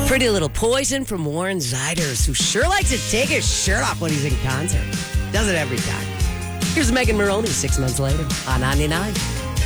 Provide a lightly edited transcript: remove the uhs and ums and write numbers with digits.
Pretty Little Poison from Warren Ziders, who sure likes to take his shirt off when he's in concert. Does it every time. Here's Megan Maroney 6 months later on 99.